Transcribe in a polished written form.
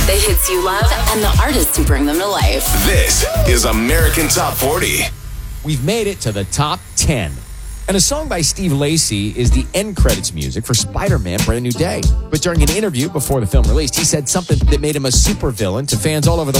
The hits you love and the artists who bring them to life. This is American Top 40. We've made it to the top 10. And a song by Steve Lacy is the end credits music for Spider-Man Brand New Day. But during an interview before the film released, he said something that made him a supervillain to fans all over the